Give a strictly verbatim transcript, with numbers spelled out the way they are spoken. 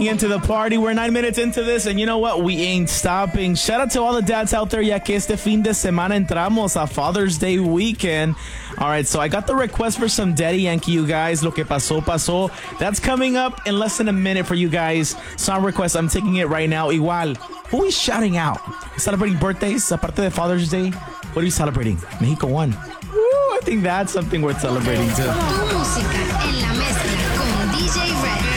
into the party. We're nine minutes into this, and you know what? We ain't stopping. Shout out to all the dads out there, ya que este fin de semana entramos a Father's Day weekend. All right, so I got the request for some Daddy Yankee, you guys. Lo que pasó, pasó. That's coming up in less than a minute for you guys. Song request, I'm taking it right now. Igual, who is shouting out? Celebrating birthdays, aparte de Father's Day? What are you celebrating? Mexico won. Woo, I think that's something worth celebrating too. Tu música en la mezcla con D J Red.